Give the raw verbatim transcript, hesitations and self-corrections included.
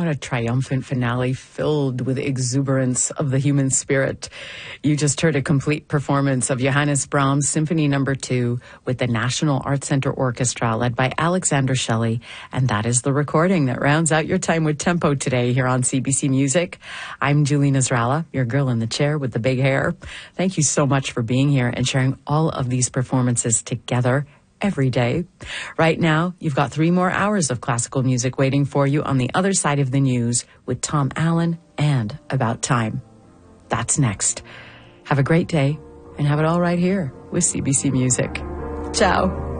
What a triumphant finale filled with exuberance of the human spirit. You just heard a complete performance of Johannes Brahms' Symphony Number Two with the National Arts Center Orchestra led by Alexander Shelley. And that is the recording that rounds out your time with Tempo today here on C B C Music. I'm Julie Nasrallah, your girl in the chair with the big hair. Thank you so much for being here and sharing all of these performances together every day. Right now, you've got three more hours of classical music waiting for you on the other side of the news with Tom Allen and About Time. That's next. Have a great day and have it all right here with C B C Music. Ciao.